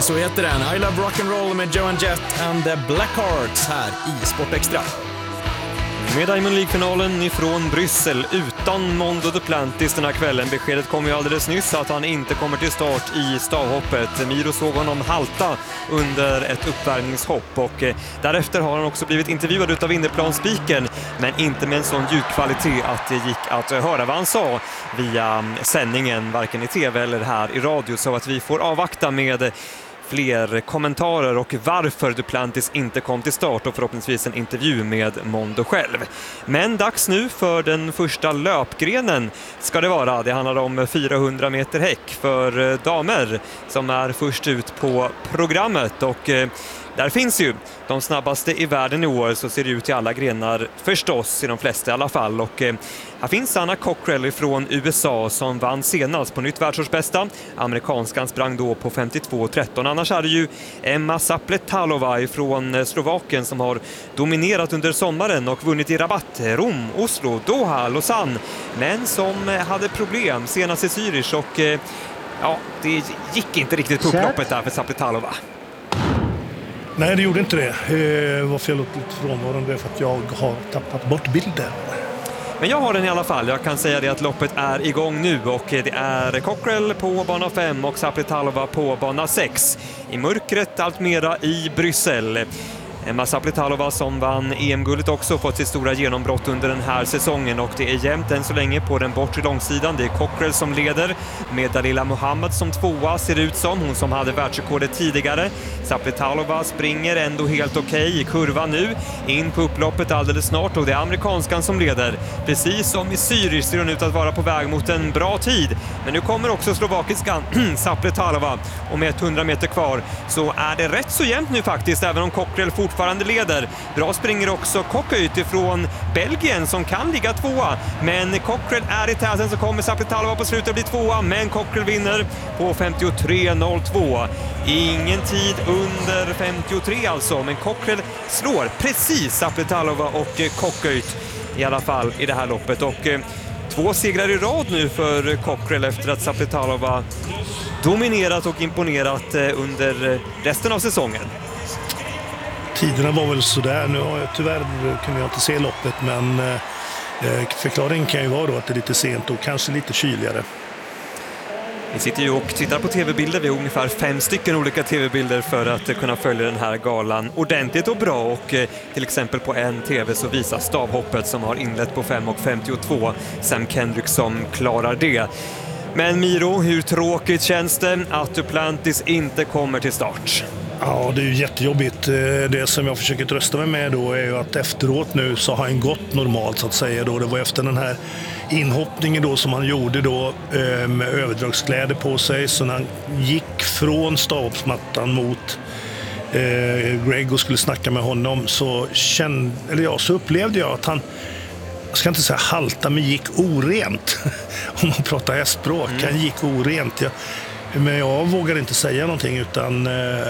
så heter den. I Love Rock'n'Roll med Joan Jett and the Blackhearts här i Sport Extra. Med Diamond League-finalen ifrån Bryssel utan Mondo Duplantis den här kvällen. Beskedet kom ju alldeles nyss att han inte kommer till start i stavhoppet. Miro såg honom halta under ett uppvärmningshopp och därefter har han också blivit intervjuad utav Innerplanspiken, men inte med en sån ljudkvalitet att det gick att höra vad han sa via sändningen, varken i tv eller här i radio, så att vi får avvakta med fler kommentarer och varför Duplantis inte kom till start och förhoppningsvis en intervju med Mondo själv. Men dags nu för den första löpgrenen ska det vara. Det handlar om 400 meter häck för damer som är först ut på programmet och där finns ju de snabbaste i världen i år, så ser det ut i alla grenar förstås, i de flesta i alla fall. Och här finns Anna Cockrell från USA som vann senast på nytt världsårsbästa. Amerikanskan sprang då på 52.13. Annars är det ju Emma Zapletalova från Slovakien som har dominerat under sommaren och vunnit i Rabat, Rom, Oslo, Doha, Lausanne. Men som hade problem senast i Zürich och ja, det gick inte riktigt på upploppet där för Zapletalova. Nej, det gjorde inte det. Varför jag låter lite frånvarande för att jag har tappat bort bilden. Men jag har den i alla fall. Jag kan säga det att loppet är igång nu och det är Cockrell på bana 5 och Zapletalova på bana 6. I mörkret allt mera i Bryssel. Emma Zapletalova som vann EM-guldet också fått sitt stora genombrott under den här säsongen och det är jämnt än så länge på den bortre långsidan. Det är Cockrell som leder med Dalila Mohammed som tvåa, ser ut som hon som hade världsrekordet tidigare. Zapletalova springer ändå helt okej i kurvan nu, in på upploppet alldeles snart och det är amerikanskan som leder. Precis som i Zürich ser hon ut att vara på väg mot en bra tid. Men nu kommer också slovakiskan Zapletalova och med 100 meter kvar så är det rätt så jämnt nu faktiskt, även om Cockrell fortfarande leder. Bra springer också Cocköyt ifrån Belgien som kan ligga tvåa. Men Cockrell är i täten, så kommer Zapletalova på slutet bli tvåa. Men Cockrell vinner på 53.02. Ingen tid under 53 alltså. Men Cockrell slår precis Zapletalova och Cocköyt i alla fall i det här loppet. Och 2 segrar i rad nu för Cockrell efter att Zapletalova dominerat och imponerat under resten av säsongen. Tiderna var väl sådär. Nu har jag, tyvärr kunde jag inte se loppet, men förklaringen kan ju vara då att det är lite sent och kanske lite kyligare. Vi sitter ju och tittar på tv-bilder. Vi har ungefär 5 stycken olika tv-bilder för att kunna följa den här galan ordentligt och bra. Och till exempel på en tv så visar stavhoppet som har inlett på 5.52. Sam Kendrick som klarar det. Men Miro, hur tråkigt känns det att Duplantis inte kommer till start? Ja, det är ju jättejobbigt. Det som jag försöker trösta mig med då är ju att efteråt nu så har han gått normalt så att säga då. Det var efter den här inhoppningen då som han gjorde då med överdragskläder på sig. Så när han gick från stavhoppsmattan mot Greg och skulle snacka med honom så så upplevde jag att han, jag ska inte säga halta, men gick orent. Om man pratar hästspråk, han gick orent. Men jag vågade inte säga någonting utan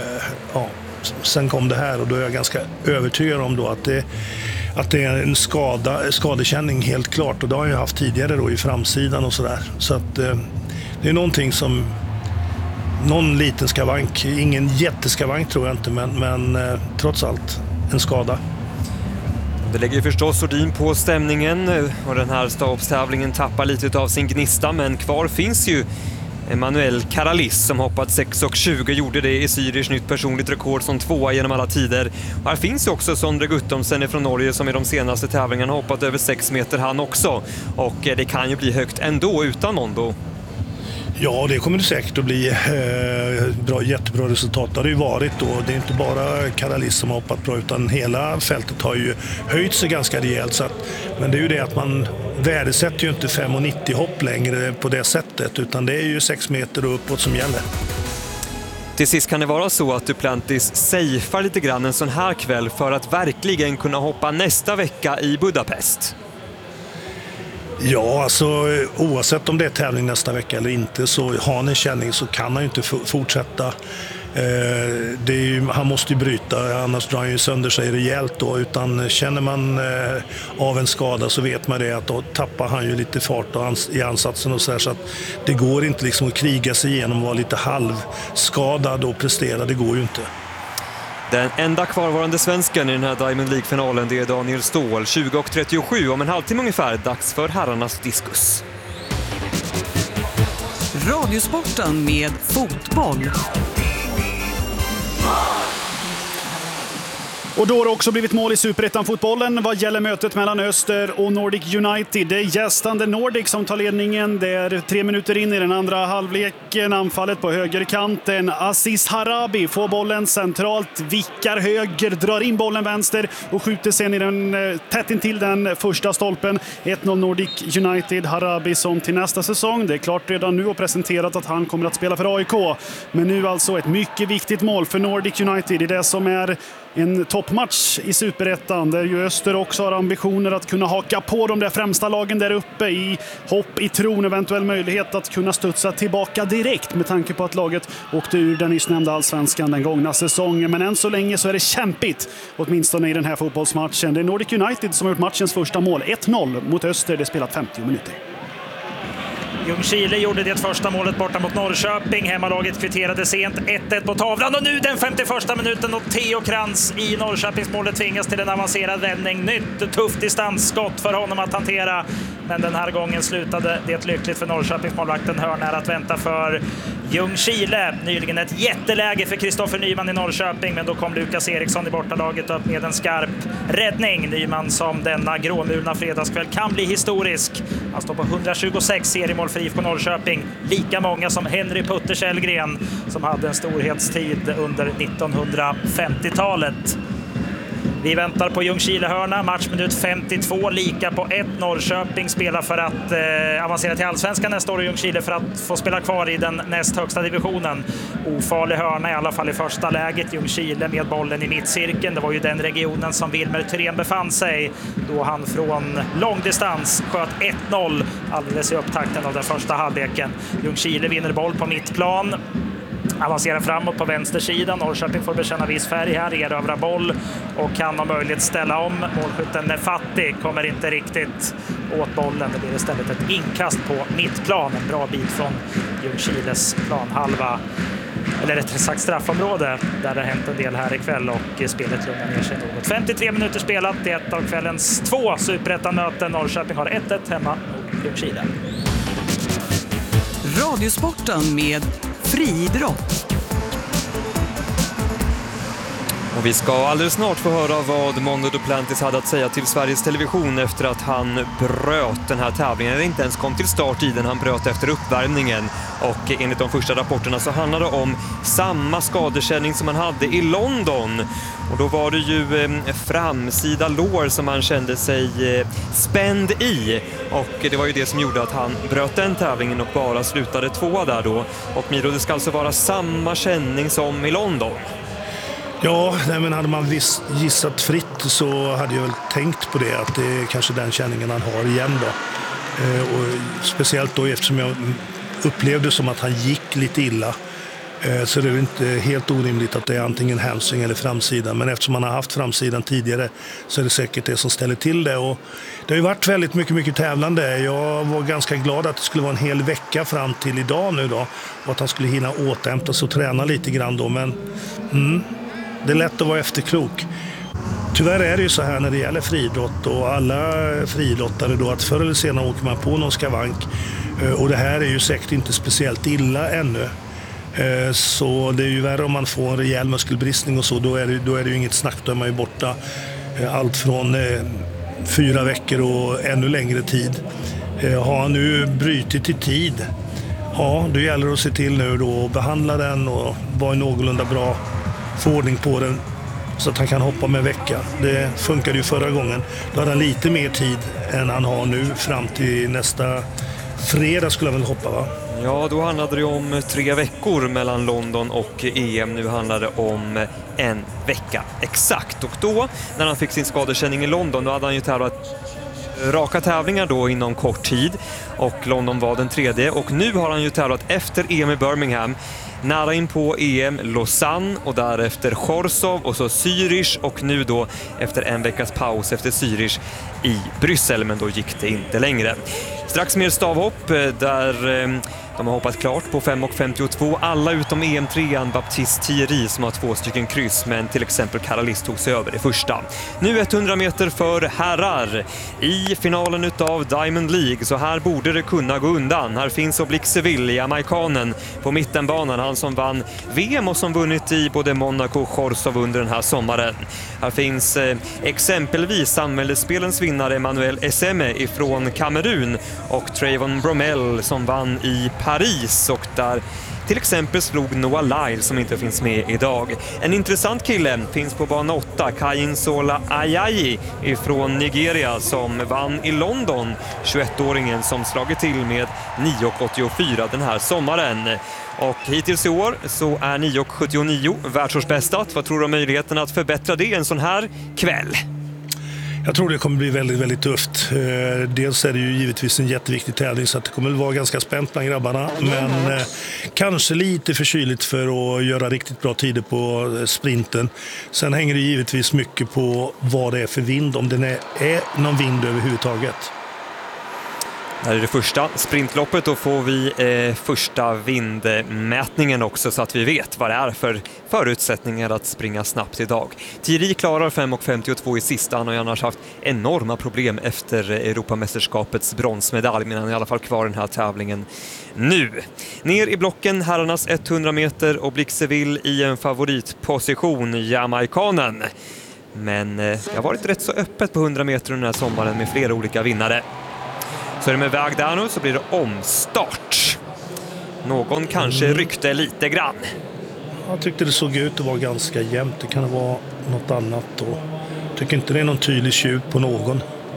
sen kom det här och då är jag ganska övertygad om då att det är en skadekänning helt klart, och det har jag haft tidigare då i framsidan och sådär. Så att det är någonting som någon liten skavank, ingen jätteskavank tror jag inte, men trots allt en skada. Det lägger ju förstås ordin på stämningen och den här stavhoppstävlingen tappar lite av sin gnista, men kvar finns ju Emmanuel Karalis som hoppat 6.20, gjorde det i Zürich, nytt personligt rekord som tvåa genom alla tider. Och här finns också Sondre Guttormsen från Norge som i de senaste tävlingarna hoppat över 6 meter han också. Och det kan ju bli högt ändå utan Mondo. Ja, det kommer det säkert att bli jättebra resultat. Det har det ju varit då. Det är inte bara Karalis som har hoppat bra utan hela fältet har ju höjt sig ganska rejält. Så att, men det är ju det att man värdesätter ju inte 5,90 hopp längre på det sättet, utan det är ju 6 meter och uppåt som gäller. Till sist kan det vara så att Duplantis safear lite grann en sån här kväll för att verkligen kunna hoppa nästa vecka i Budapest. Ja, alltså oavsett om det är tävling nästa vecka eller inte, så har han en känning så kan han ju inte fortsätta. Han måste ju bryta, annars drar han ju sönder sig rejält då. Utan känner man av en skada så vet man det, att då tappar han ju lite fart i ansatsen och så här, så att det går inte liksom att kriga sig igenom och vara lite halvskadad och prestera, det går ju inte. Den enda kvarvarande svensken i den här Diamond League-finalen, det är Daniel Ståhl. 20:37, om en halvtimme ungefär, dags för herrarnas diskus. Radiosporten med fotboll. Och då har det också blivit mål i Superettan-fotbollen vad gäller mötet mellan Öster och Nordic United. Det är gästande Nordic som tar ledningen. Det är 3 minuter in i den andra halvleken. Anfallet på högerkanten. Aziz Harabi får bollen centralt, vickar höger, drar in bollen vänster och skjuter sen i den, tätt intill den första stolpen. 1-0 Nordic United. Harabi som till nästa säsong, det är klart redan nu, och presenterat att han kommer att spela för AIK. Men nu alltså ett mycket viktigt mål för Nordic United i det som är en toppmatch i Superettan, där ju Öster också har ambitioner att kunna haka på de där främsta lagen där uppe i hopp, i tron, eventuell möjlighet att kunna studsa tillbaka direkt, med tanke på att laget åkte ur den nyss nämnda allsvenskan den gångna säsongen. Men än så länge så är det kämpigt, åtminstone i den här fotbollsmatchen. Det är Nordic United som har gjort matchens första mål, 1-0 mot Öster. Det spelat 50 minuter. Ljungskile gjorde det första målet borta mot Norrköping. Hemmalaget kvitterade sent, 1-1 på tavlan, och nu den 51:a minuten, och Theo Krantz i Norrköpingsmålet tvingas till en avancerad vändning. Nytt tufft distansskott för honom att hantera, men den här gången slutade det lyckligt för Norrköpingsmålvakten. Hörn är att vänta för Ljungskile. Nyligen ett jätteläge för Kristoffer Nyman i Norrköping, men då kom Lukas Eriksson i bortalaget upp med en skarp räddning. Nyman som denna gråmulna fredagskväll kan bli historisk. Han står på 126 seriemål för IFK Norrköping, lika många som Henry Putter Källgren som hade en storhetstid under 1950-talet. Vi väntar på Ljungskile-hörna, matchminut 52, lika på 1. Norrköping spelar för att avancera till allsvenskan nästa år, och Ljungskile för att få spela kvar i den näst högsta divisionen. Ofarlig hörna i alla fall i första läget. Ljungskile med bollen i mittcirkeln. Det var ju den regionen som Wilmer Thyrén befann sig då han från långdistans sköt 1-0 alldeles i upptakten av den första halvleken. Ljungskile vinner boll på mittplan, avancerar framåt på vänstersidan. Norrköping får bekänna viss färg här, erövrar boll och kan ha möjlighet ställa om. Målskytten Nefati kommer inte riktigt åt bollen. Det blir istället ett inkast på mittplan, en bra bit från Ljungskiles planhalva, eller rättare sagt straffområde, där det har hänt en del här ikväll och spelet lugnar ner sig något. 53 minuter spelat, det är ett av kvällens 2 Superettan-möten. Norrköping har 1-1 hemma mot Ljungskile. Radiosporten med friidrott. Och vi ska alldeles snart få höra vad Mondo Duplantis hade att säga till Sveriges Television efter att han bröt den här tävlingen, eller inte ens kom till start i den. Han bröt efter uppvärmningen, och enligt de första rapporterna så handlar det om samma skadekänning som han hade i London. Och då var det ju framsida lår som han kände sig spänd i, och det var ju det som gjorde att han bröt den tävlingen och bara slutade 2 där då. Och Miro, det ska alltså vara samma känning som i London? Ja, men hade man gissat fritt så hade jag väl tänkt på det, att det är kanske den känningen han har igen då. Och speciellt då eftersom jag upplevde som att han gick lite illa, så det är inte helt orimligt att det är antingen hamstring eller framsidan. Men eftersom han har haft framsidan tidigare så är det säkert det som ställer till det. Och det har ju varit väldigt mycket tävlande. Jag var ganska glad att det skulle vara en hel vecka fram till idag nu då, och att han skulle hinna återhämta sig och träna lite grann då. Men det är lätt att vara efterklok. Tyvärr är det ju så här när det gäller friidrott och alla friidrottare då, att förr eller senare åker man på någon skavank. Och det här är ju säkert inte speciellt illa ännu. Så det är ju värre om man får en rejäl muskelbristning och så. Då är det ju inget snack, då är man ju borta allt från 4 veckor och ännu längre tid. Har han nu brytit i tid, ja, då gäller det att se till nu då och behandla den och vara i någorlunda bra förordning på den, så att han kan hoppa med vecka. Det funkade ju förra gången. Då hade han lite mer tid än han har nu fram till nästa fredag, skulle jag väl hoppa, va? Ja, då handlade det om 3 veckor mellan London och EM. Nu handlar det om 1 vecka exakt. Och då, när han fick sin skadekänning i London, då hade han ju tävlat raka tävlingar då inom kort tid och London var den tredje och nu har han ju tävlat efter EM i Birmingham. Nära in på EM Lausanne och därefter Chorzów och så Zürich och nu då efter en veckas paus efter Zürich i Bryssel, men då gick det inte längre. Strax mer stavhopp där de har hoppat klart på 5,52. Alla utom EM3an Baptiste Thierry som har 2 stycken kryss, men till exempel Karalis tog sig över det första. Nu 100 meter för herrar i finalen utav Diamond League, så här borde det kunna gå undan. Här finns Oblique Seville, jamaikanen på mittenbanan, han som vann VM och som vunnit i både Monaco och Chorzów under den här sommaren. Här finns exempelvis samhällsspelens vinnare Emmanuel Esseme ifrån Kamerun och Trayvon Bromell som vann i Paris och där till exempel slog Noah Lyle som inte finns med idag. En intressant kille finns på bana 8, Kayinsola Ayayi ifrån Nigeria som vann i London, 21-åringen som slagit till med 9,84 den här sommaren. Och hittills i år så är 9,79 världsårsbästat. Vad tror du om möjligheten att förbättra det en sån här kväll? Jag tror det kommer bli väldigt, väldigt tufft. Dels är det ju givetvis en jätteviktig tävling så att det kommer vara ganska spänt bland grabbarna. Men kanske lite för kyligt för att göra riktigt bra tider på sprinten. Sen hänger det givetvis mycket på vad det är för vind, om det är någon vind överhuvudtaget. Här är det första sprintloppet, då får vi första vindmätningen också så att vi vet vad det är för förutsättningar att springa snabbt idag. Thierry klarar 5,52 i sista, han har ju annars haft enorma problem efter Europamästerskapets bronsmedalj, men han är i alla fall kvar den här tävlingen nu. Ner i blocken, herrarnas 100 meter, Oblique Seville i en favoritposition, jamaikanen. Men det har varit rätt så öppet på 100 meter den här sommaren med flera olika vinnare. Så är det med väg där nu så blir det omstart. Någon kanske ryckte lite grann. Jag tyckte det såg ut att vara ganska jämnt. Det kan vara något annat då. Jag tycker inte det är någon tydlig tjuv på någon.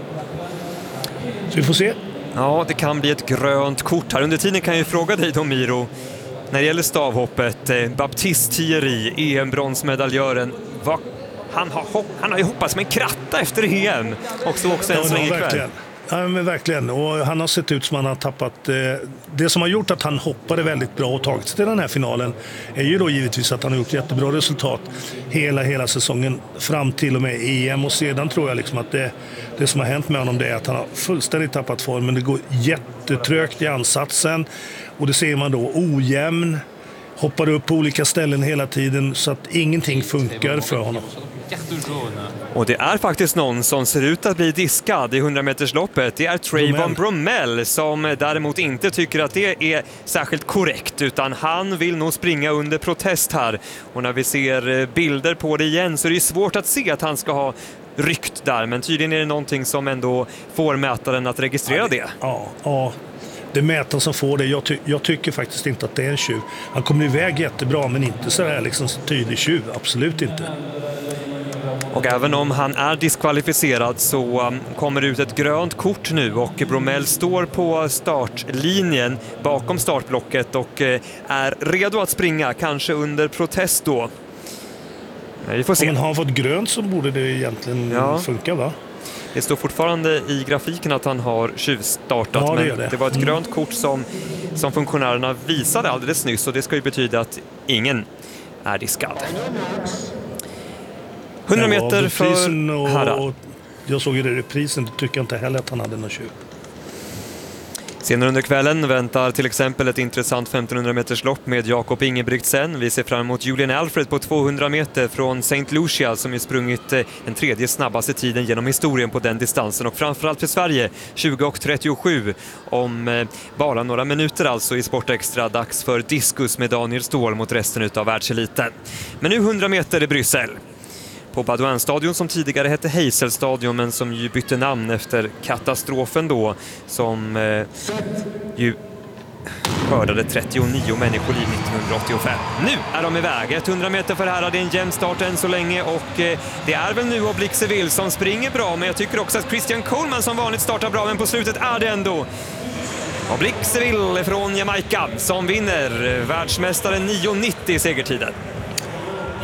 Så vi får se. Ja, det kan bli ett grönt kort här. Under tiden kan jag ju fråga dig då, Miro. När det gäller stavhoppet, Baptiste Thierry, EM-bronsmedaljören. Han har ju hoppats som en kratta efter EM. Och så också en sväng ikväll. Ja, men verkligen. Och han har sett ut som han har tappat. Det som har gjort att han hoppade väldigt bra och tagit sig till den här finalen är ju då givetvis att han har gjort jättebra resultat hela säsongen fram till och med EM. Och sedan tror jag liksom att det som har hänt med honom det är att han har fullständigt tappat formen. Det går jättetrögt i ansatsen och det ser man då ojämn. Hoppar upp på olika ställen hela tiden så att ingenting funkar för honom. Och det är faktiskt någon som ser ut att bli diskad i 100-metersloppet. Det är Trayvon Bromell som däremot inte tycker att det är särskilt korrekt, utan han vill nog springa under protest här. Och när vi ser bilder på det igen så är det svårt att se att han ska ha ryckt där, men tydligen är det någonting som ändå får mätaren att registrera det. Ja. Det är mätaren som får det. Jag tycker faktiskt inte att det är en tjuv. Han kommer iväg jättebra, men inte så här liksom tydlig tjuv. Absolut inte. Och även om han är diskvalificerad så kommer det ut ett grönt kort nu och Bromell står på startlinjen bakom startblocket och är redo att springa, kanske under protest då. Vi får se. Om han har fått grönt så borde det egentligen funka, va? Det står fortfarande i grafiken att han har tjuvstartat, ja, men det var ett grönt kort som funktionärerna visade alldeles nyss, och det ska ju betyda att ingen är diskad. 100 meter för herrar. Jag såg ju det i reprisen, då tycker jag inte heller att han hade någon tjuv. Senare under kvällen väntar till exempel ett intressant 1500 meters lopp med Jakob Ingebrigtsen. Vi ser fram emot Julian Alfred på 200 meter från St. Lucia som är sprungit den tredje snabbaste tiden genom historien på den distansen. Och framförallt för Sverige 20:37 om bara några minuter alltså i Sportextra. Dags för diskus med Daniel Ståhl mot resten av världseliten. Men nu 100 meter i Bryssel. På Baudouin-stadion som tidigare hette Heysel-stadion men som ju bytte namn efter katastrofen då, som ju skördade 39 människoliv 1985. Nu är de iväg. 100 meter för herrar, det är en jämn start än så länge och det är väl nu Oblique Seville som springer bra, men jag tycker också att Christian Coleman som vanligt startar bra, men på slutet är det ändå Oblique Seville från Jamaica som vinner, världsmästaren 9,90 i segertiden.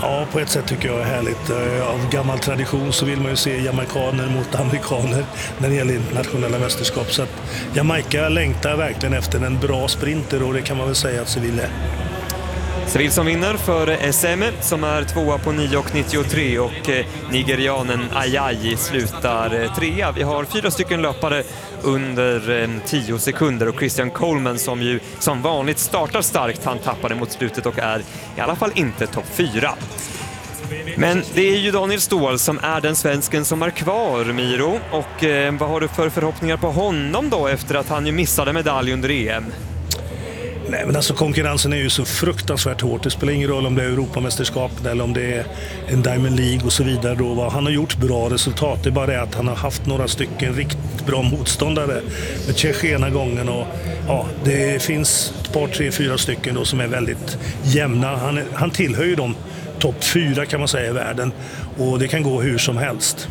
Ja, på ett sätt tycker jag är härligt. Av gammal tradition så vill man ju se jamaikaner mot amerikaner när det gäller internationella mästerskap. Så att Jamaica längtar verkligen efter en bra sprinter och det kan man väl säga att Seville är. Seville som vinner för SM som är 2 på 9,93 och nigerianen Ajayi slutar 3. Vi har 4 stycken löpare under 10 sekunder och Christian Coleman som ju som vanligt startar starkt. Han tappade mot slutet och är i alla fall inte topp 4. Men det är ju Daniel Ståhl som är den svensken som är kvar, Miro. Och vad har du för förhoppningar på honom då efter att han ju missade medalj under EM? Nej, men alltså konkurrensen är ju så fruktansvärt hårt. Det spelar ingen roll om det är Europamästerskap eller om det är en Diamond League och så vidare. Då. Han har gjort bra resultat. Det är bara det att han har haft några stycken riktigt bra motståndare. Med Tjechena gången och ja, det finns ett par, 3, 4 stycken då som är väldigt jämna. Han tillhör ju de topp 4 kan man säga i världen och det kan gå hur som helst.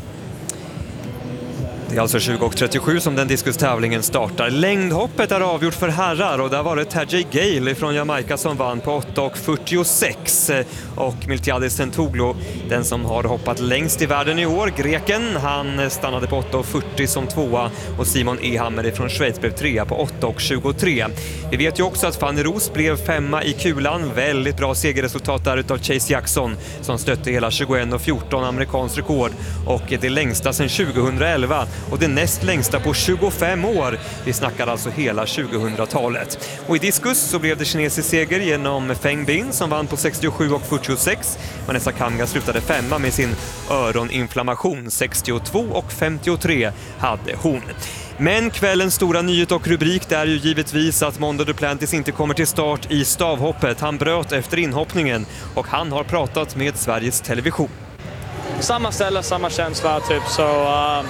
Det är alltså 20:37 som den diskustävlingen startar. Längdhoppet är avgjort för herrar och där var det Tajay Gale från Jamaica som vann på 8,46 och Miltiades Sentoglu, den som har hoppat längst i världen i år, greken, han stannade på 8,40 som 2 och Simon Ehammer från Schweiz blev 3 på 8,23. Vi vet ju också att Fanny Roos blev 5 i kulan, väldigt bra segerresultat där utav Chase Jackson som stötte hela 21,14 amerikansk rekord och det längsta sedan 2011. Och det näst längsta på 25 år. Vi snackar alltså hela 2000-talet. Och i diskus så blev det kinesisk seger genom Feng Bin som vann på 67,46. Vanessa Kamga slutade 5 med sin öroninflammation. 62,53 hade hon. Men kvällens stora nyhet och rubrik är ju givetvis att Mondo Duplantis inte kommer till start i stavhoppet. Han bröt efter inhoppningen och han har pratat med Sveriges Television. Samma ställe, samma känsla typ så...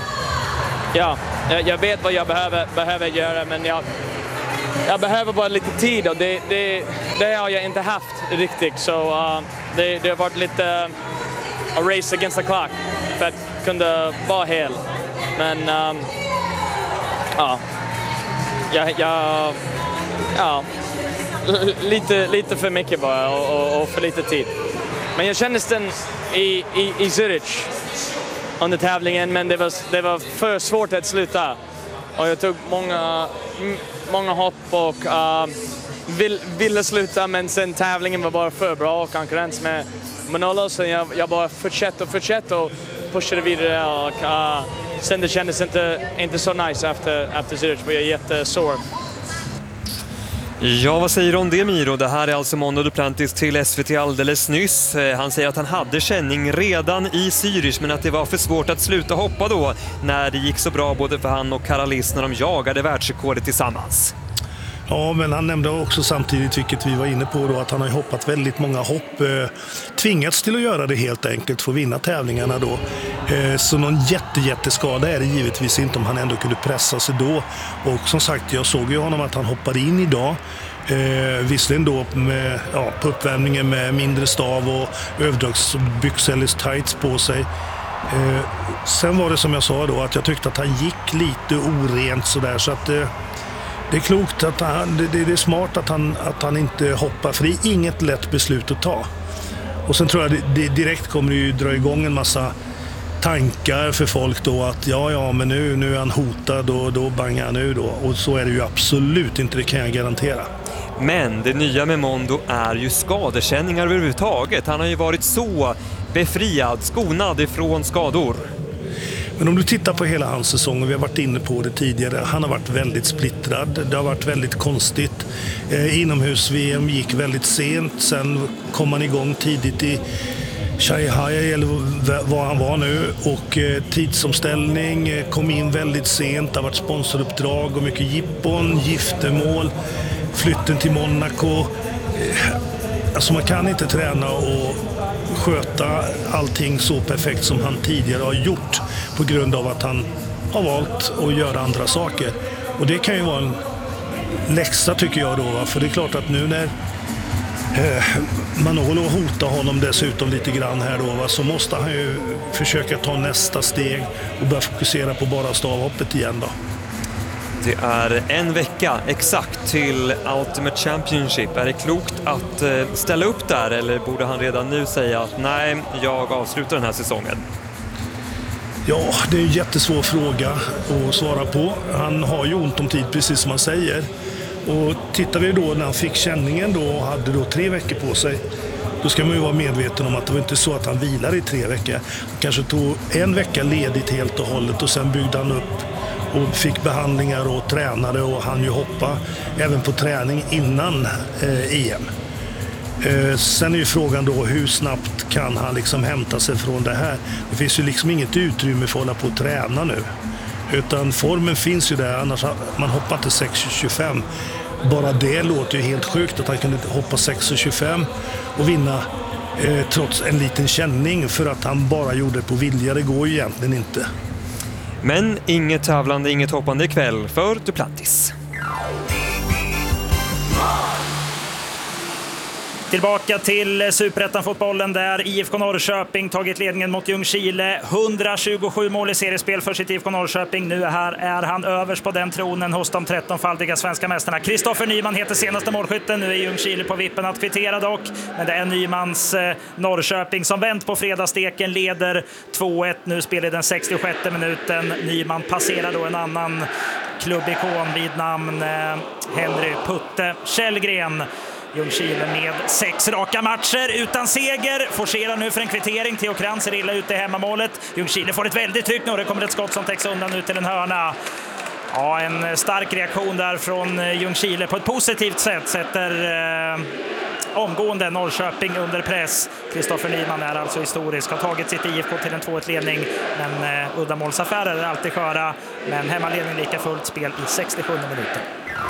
Ja, jag vet vad jag behöver göra men jag behöver bara lite tid och det har jag inte haft riktigt så det har varit lite a race against the clock för att kunna vara hel. Men lite för mycket bara och för lite tid. Men jag kände den i Zürich under tävlingen, men det var för svårt att sluta. Och jag tog många hopp och ville sluta, men sen tävlingen var bara för bra och konkurrens med Manolo, så jag bara fortsatte och pushade vidare och sen det kändes inte så nice efter Zürich, för jag är jättesår. Ja, vad säger du om det, Miro? Det här är alltså Mondo Duplantis till SVT alldeles nyss. Han säger att han hade känning redan i Zürich men att det var för svårt att sluta hoppa då när det gick så bra både för han och Karalis när de jagade världsrekordet tillsammans. Ja, men han nämnde också samtidigt, vilket vi var inne på då, att han har hoppat väldigt många hopp. Tvingats till att göra det helt enkelt för att vinna tävlingarna då. Så någon jätteskada är det givetvis inte om han ändå kunde pressa sig då. Och som sagt, jag såg ju honom att han hoppade in idag. Visserligen då med, på uppvärmningen med mindre stav och överdragsbyxor eller tights på sig. Sen var det som jag sa då att jag tyckte att han gick lite orent sådär, så att det är klokt att det är smart att han inte hoppar, för det är inget lätt beslut att ta. Och sen tror jag det direkt kommer ju dra igång en massa tankar för folk då att men nu är han hotad och då bangar han nu då. Och så är det ju absolut inte, det kan jag garantera. Men det nya med Mondo är ju skadekänningar överhuvudtaget. Han har ju varit så befriad, skonad ifrån skador. Men om du tittar på hela hans säsong, och vi har varit inne på det tidigare, han har varit väldigt splittrad. Det har varit väldigt konstigt. Inomhus-VM gick väldigt sent, sen kom han igång tidigt i Shanghai eller vad han var nu, och tidsomställning kom in väldigt sent. Det har varit sponsoruppdrag och mycket jippon, giftermål, flytten till Monaco. Alltså man kan inte träna och sköta allting så perfekt som han tidigare har gjort på grund av att han har valt att göra andra saker. Och det kan ju vara en läxa tycker jag då, för det är klart att nu när Manolo hotar honom dessutom lite grann här då, så måste han ju försöka ta nästa steg och börja fokusera på bara stavhoppet igen då. Det är en vecka exakt till Ultimate Championship. Är det klokt att ställa upp där eller borde han redan nu säga att nej, jag avslutar den här säsongen? Ja, det är en jättesvår fråga att svara på. Han har ju ont om tid, precis som han säger. Och tittar vi då när han fick känningen då och hade då 3 veckor på sig, då ska man ju vara medveten om att det var inte så att han vilar i 3 veckor. Han kanske tog 1 vecka ledigt helt och hållet och sen byggde han upp och fick behandlingar och tränade och han ju hoppa även på träning innan EM. Sen är ju frågan då hur snabbt kan han liksom hämta sig från det här. Det finns ju liksom inget utrymme för att hålla på och träna nu. Utan formen finns ju där, annars man hoppar inte 6,25. Bara det låter ju helt sjukt att han kunde hoppa 6,25 och vinna trots en liten känning för att han bara gjorde det på vilja. Det går ju egentligen inte. Men inget tävlande, inget hoppande ikväll för Duplantis. Tillbaka till Superettan-fotbollen där IFK Norrköping tagit ledningen mot Ljungskile. 127 mål i seriespel för sitt IFK Norrköping. Nu är han överst på den tronen hos de 13-faldiga svenska mästarna. Kristoffer Nyman heter senaste målskytten. Nu är Ljungskile på vippen att kvittera dock. Men det är Nymans Norrköping som vänt på fredagssteken, leder 2-1. Nu spelar den 66 minuten. Nyman passerar då en annan klubbikon vid namn Henry Putte Källgren. Ljungskile med 6 raka matcher utan seger. Forcerar nu för en kvittering. Theo Krantz är illa ute i hemmamålet. Ljungskile får ett väldigt tryck nu. Det kommer ett skott som täcks undan ut till en hörna. Ja, en stark reaktion där från Ljungskile på ett positivt sätt. Sätter omgående Norrköping under press. Kristoffer Nyman är alltså historisk. Har tagit sitt IFK till en 2-1-ledning. Men uddamålsaffärer är alltid sköra. Men hemmaledning lika fullt spel i 67 minuter.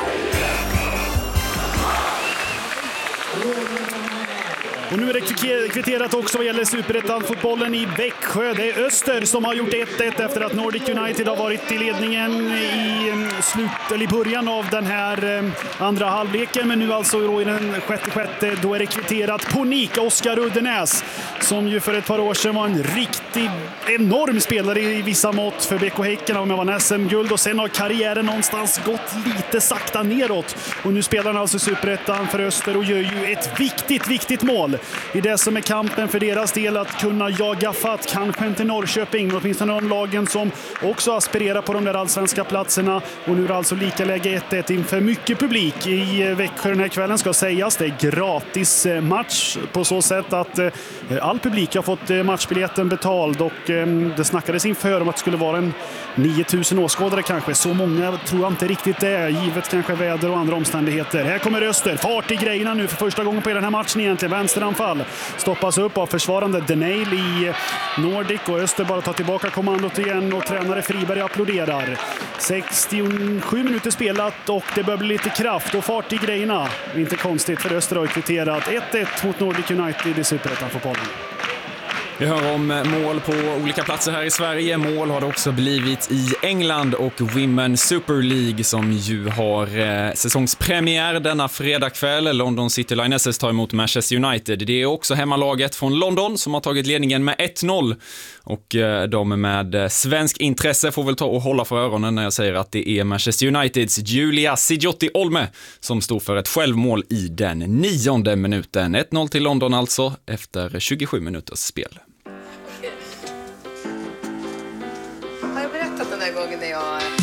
Och nu är det kvitterat också vad gäller Superettan-fotbollen i Växjö. Det är Öster som har gjort 1-1 efter att Nordic United har varit i ledningen i början av den här andra halvleken. Men nu alltså i den sjätte, då är det kvitterat på Nick. Oskar Uddenäs, som ju för ett par år sedan var en riktigt enorm spelare i vissa mått för BK Häcken om jag var SM-guld. Och sen har karriären någonstans gått lite sakta neråt. Och nu spelar han alltså Superettan för Öster och gör ju ett viktigt mål i det som är kampen för deras del att kunna jaga fatt, kanske inte Norrköping, men åtminstone de lagen som också aspirerar på de där allsvenska platserna. Och nu är det alltså lika läge 1-1 inför mycket publik i Växjö den här kvällen ska sägas. Det är gratis match på så sätt att all publik har fått matchbiljetten betald och det snackades inför om att det skulle vara en 9000 åskådare kanske. Så många tror jag inte riktigt det är, givet kanske väder och andra omständigheter. Här kommer Öster, fart i grejerna nu för första gången på den här matchen egentligen. Vänsteranfall stoppas upp av försvarande Denail i Nordic och Öster bara tar tillbaka kommandot igen och tränare Friberg applåderar. 67 minuter spelat och det börjar bli lite kraft och fart i grejerna. Inte konstigt för Öster har kvitterat 1-1 mot Nordic United i Superettan-fotbollen. Vi hör om mål på olika platser här i Sverige. Mål har det också blivit i England och Women Super League som ju har säsongspremiär denna fredagkväll. London City Lionesses tar emot Manchester United. Det är också hemmalaget från London som har tagit ledningen med 1-0. Och de med svensk intresse får väl ta och hålla för öronen när jag säger att det är Manchester Uniteds Julia Sigiotti Olme som står för ett självmål i den 9:e minuten. 1-0 till London alltså efter 27 minuters spel. Har jag berättat den där gången när jag